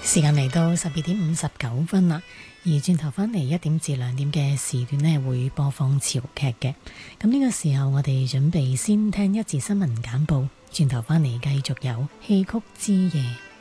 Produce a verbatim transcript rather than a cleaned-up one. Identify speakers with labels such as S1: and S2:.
S1: 時間嚟到十二點五十九分啦，而轉頭翻嚟一點至兩點嘅時段呢，會播放潮劇嘅。咁呢個時候我哋準備先聽一節新聞簡報，轉頭翻嚟繼續有戲曲之夜。